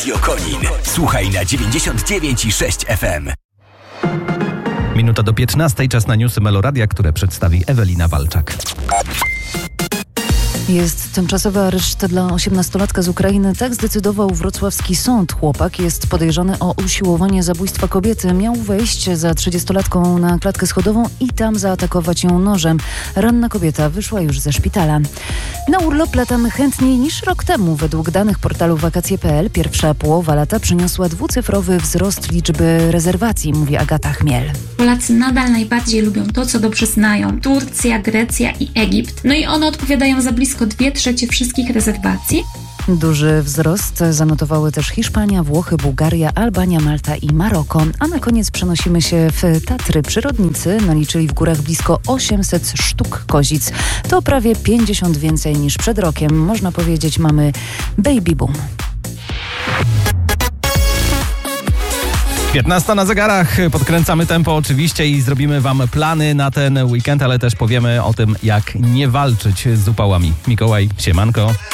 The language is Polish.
Konin. Słuchaj na 99,6 FM. Minuta do 15, czas na newsy Meloradia, które przedstawi Ewelina Walczak. Jest tymczasowy areszt dla 18-latka z Ukrainy. Tak zdecydował wrocławski sąd. Chłopak jest podejrzany o usiłowanie zabójstwa kobiety. Miał wejść za 30-latką na klatkę schodową i tam zaatakować ją nożem. Ranna kobieta wyszła już ze szpitala. Na urlop latamy chętniej niż rok temu. Według danych portalu wakacje.pl pierwsza połowa lata przyniosła dwucyfrowy wzrost liczby rezerwacji, mówi Agata Chmiel. Polacy nadal najbardziej lubią to, co dobrze znają. Turcja, Grecja i Egipt. No i one odpowiadają za blisko 2/3 wszystkich rezerwacji. Duży wzrost zanotowały też Hiszpania, Włochy, Bułgaria, Albania, Malta i Maroko. A na koniec przenosimy się w Tatry. Przyrodnicy naliczyli w górach blisko 800 sztuk kozic. To prawie 50 więcej niż przed rokiem. Można powiedzieć, mamy baby boom. 15 na zegarach, podkręcamy tempo oczywiście i zrobimy wam plany na ten weekend, ale też powiemy o tym, jak nie walczyć z upałami. Mikołaj, siemanko.